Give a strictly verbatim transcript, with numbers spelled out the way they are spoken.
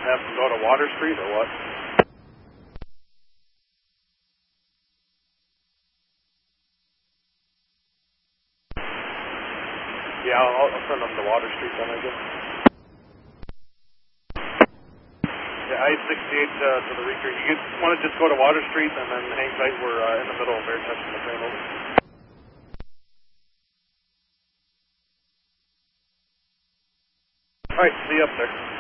Have them go to Water Street or what? Yeah, I'll, I'll send them to Water Street then, I guess. Yeah, I sixty-eight uh, to the Reeker. You want to just go to Water Street and then hang tight. We're uh, in the middle of air testing the plane, over. All right, see you up there.